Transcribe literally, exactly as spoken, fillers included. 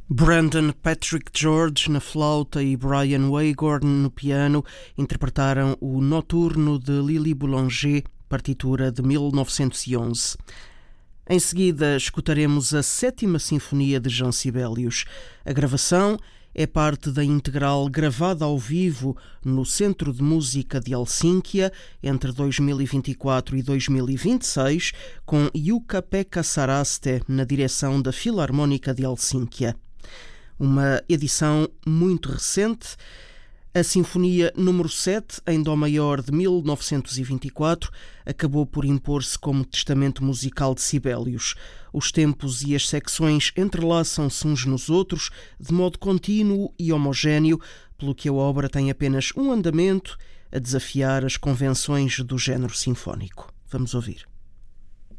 Brandon Patrick George na flauta e Brian Waghorn no piano interpretaram o Noturno de Lily Boulanger, partitura de mil novecentos e onze. Em seguida, escutaremos a Sétima Sinfonia de Jean Sibelius. A gravação é parte da integral gravada ao vivo no Centro de Música de Helsínquia entre dois mil e vinte e quatro e dois mil e vinte e seis, com Jukka-Pekka Saraste na direção da Filarmónica de Helsínquia. Uma edição muito recente, a Sinfonia número sete, em Dó maior de mil novecentos e vinte e quatro, acabou por impor-se como testamento musical de Sibelius. Os tempos e as secções entrelaçam-se uns nos outros de modo contínuo e homogéneo, pelo que a obra tem apenas um andamento a desafiar as convenções do género sinfónico. Vamos ouvir.